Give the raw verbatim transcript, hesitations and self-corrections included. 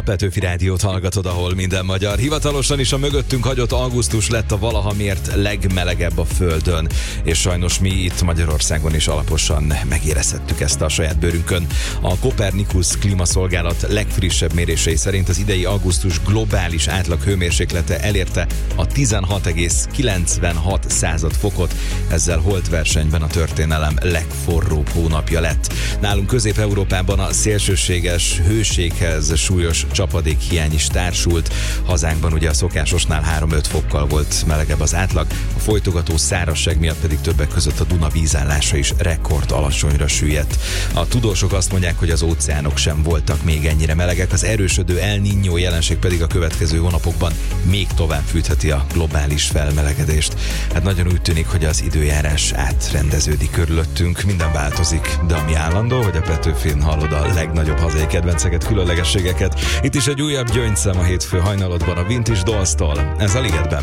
Petőfi Rádiót hallgatod, ahol minden magyar. Hivatalosan is a mögöttünk hagyott augusztus lett a valaha mért legmelegebb a Földön, és sajnos mi itt Magyarországon is alaposan megérezhettük ezt a saját bőrünkön. A Copernicus klímaszolgálat legfrissebb mérései szerint az idei augusztus globális átlag hőmérséklete elérte a tizenhat egész kilencvenhat század fokot, ezzel holtversenyben a történelem legforróbb hónapja lett. Nálunk Közép-Európában a szélsőséges hőséghez súlyos csapadékhiány is társult. Hazánkban ugye a szokásosnál három-öt fokkal volt melegebb az átlag, a folytogató szárazság miatt pedig többek között a Duna vízállása is rekord alacsonyra süllyedt. A tudósok azt mondják, hogy az óceánok sem voltak még ennyire melegek, az erősödő El Niño jelenség pedig a következő hónapokban még tovább fűtheti a globális felmelegedést. Hát nagyon úgy tűnik, hogy az időjárás átrendeződik körülöttünk, minden változik, de ami állandó, hogy a Petőfin hallod a legnagyobb hazai kedvenceket, különlegességeket. Itt is egy újabb gyöngyszem a hétfő hajnalodban a Vintage Dolls-tól. Ez a Ligetben.